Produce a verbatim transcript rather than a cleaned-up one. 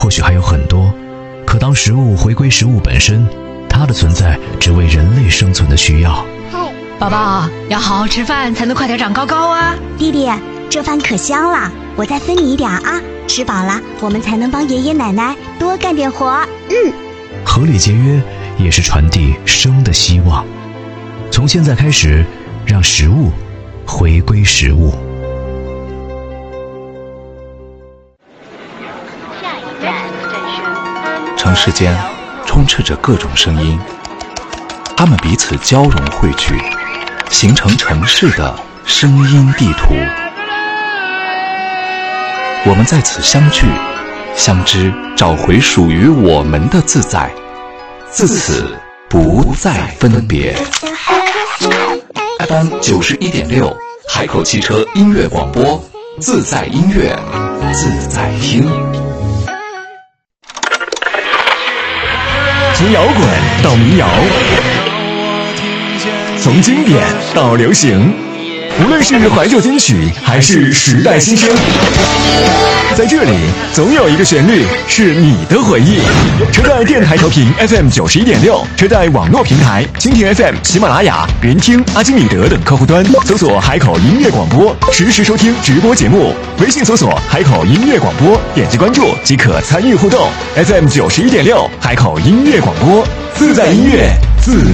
或许还有很多，可当食物回归食物本身，它的存在只为人类生存的需要。 宝宝，要好好吃饭才能快点长高高啊！ 弟弟，这饭可香了，我再分你一点啊！吃饱了，我们才能帮爷爷奶奶多干点活。嗯， 合理节约也是传递生的希望。从现在开始，让食物回归食物。 城市间充斥着各种声音，它们彼此交融汇聚，形成城市的声音地图。我们在此相聚相知，找回属于我们的自在，自此不再分别。 F M 九十一点六，海口汽车音乐广播，自在音乐，自在听。 从摇滚到民谣，从经典到流行，无论是怀旧金曲还是时代新声，在这里总有一个旋律是你的回忆。车载电台调频 F M 九十一点六，车载网络平台蜻蜓 F M、喜马拉雅、人听、阿基米德等客户端搜索海口音乐广播，实时收听直播节目。微信搜索海口音乐广播，点击关注即可参与互动。F M 九十一点六，海口音乐广播，自在音乐，自。